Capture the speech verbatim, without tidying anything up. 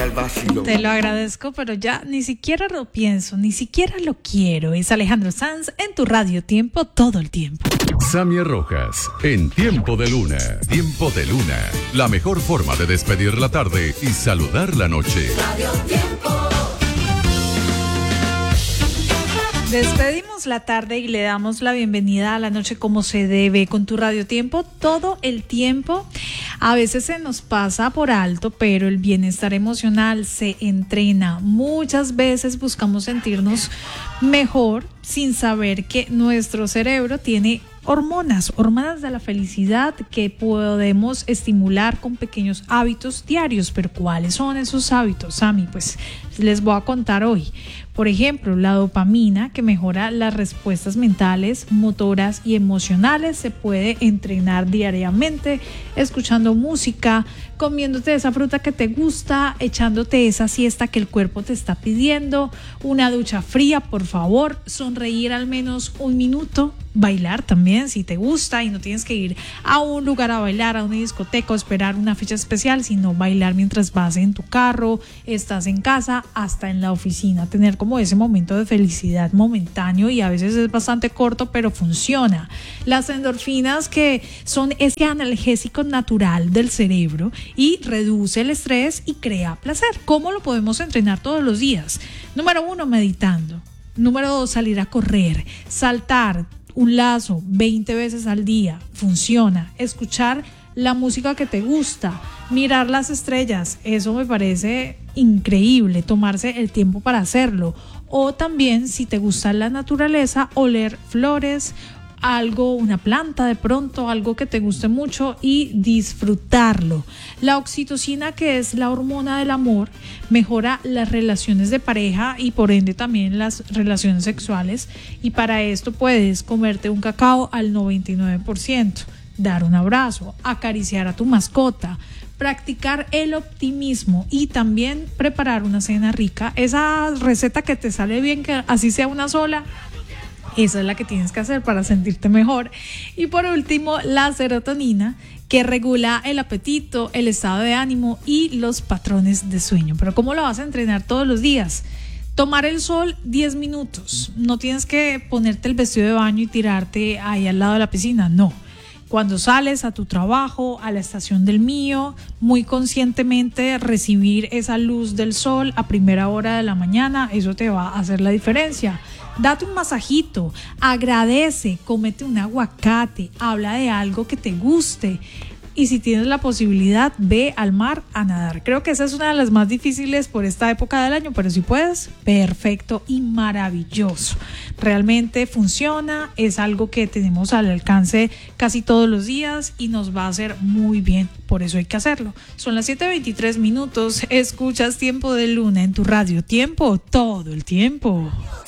al vacilo. Te lo agradezco, pero ya ni siquiera lo pienso, ni siquiera lo quiero. Es Alejandro Sanz en tu Radio Tiempo todo el tiempo. Sammy Rojas, en Tiempo de Luna. Tiempo de Luna, la mejor forma de despedir la tarde y saludar la noche. Radio Tiempo. Despedimos la tarde y le damos la bienvenida a la noche como se debe, con tu Radio Tiempo todo el tiempo. A veces se nos pasa por alto, pero el bienestar emocional se entrena. Muchas veces buscamos sentirnos mejor sin saber que nuestro cerebro tiene hormonas, hormonas de la felicidad que podemos estimular con pequeños hábitos diarios. Pero ¿cuáles son esos hábitos, Sammy? Pues les voy a contar hoy. Por ejemplo, la dopamina, que mejora las respuestas mentales, motoras y emocionales, se puede entrenar diariamente escuchando música, comiéndote esa fruta que te gusta, echándote esa siesta que el cuerpo te está pidiendo, una ducha fría, por favor, sonreír al menos un minuto, bailar también si te gusta y no tienes que ir a un lugar a bailar, a una discoteca o esperar una fecha especial, sino bailar mientras vas en tu carro, estás en casa, hasta en la oficina, tener como ese momento de felicidad momentáneo, y a veces es bastante corto, pero funciona. Las endorfinas, que son ese analgésico natural del cerebro y reduce el estrés y crea placer. ¿Cómo lo podemos entrenar todos los días? Número uno, meditando. Número dos, salir a correr, saltar un lazo veinte veces al día, funciona. Escuchar la música que te gusta, mirar las estrellas, eso me parece increíble, tomarse el tiempo para hacerlo. O también, si te gusta la naturaleza, oler flores, algo, una planta de pronto, algo que te guste mucho y disfrutarlo. La oxitocina, que es la hormona del amor, mejora las relaciones de pareja y por ende también las relaciones sexuales, y para esto puedes comerte un cacao al noventa y nueve por ciento, dar un abrazo, acariciar a tu mascota, practicar el optimismo y también preparar una cena rica. Esa receta que te sale bien, que así sea una sola, esa es la que tienes que hacer para sentirte mejor. Y por último, la serotonina, que regula el apetito, el estado de ánimo y los patrones de sueño. Pero ¿cómo lo vas a entrenar todos los días? Tomar el sol diez minutos. No tienes que ponerte el vestido de baño y tirarte ahí al lado de la piscina, no. Cuando sales a tu trabajo, a la estación del mío, muy conscientemente recibir esa luz del sol a primera hora de la mañana, eso te va a hacer la diferencia. Date un masajito, agradece, cómete un aguacate, habla de algo que te guste. Y si tienes la posibilidad, ve al mar a nadar. Creo que esa es una de las más difíciles por esta época del año, pero si puedes, perfecto y maravilloso. Realmente funciona, es algo que tenemos al alcance casi todos los días y nos va a hacer muy bien. Por eso hay que hacerlo. Son las siete veintitrés minutos, escuchas Tiempo de Luna en tu Radio Tiempo todo el tiempo.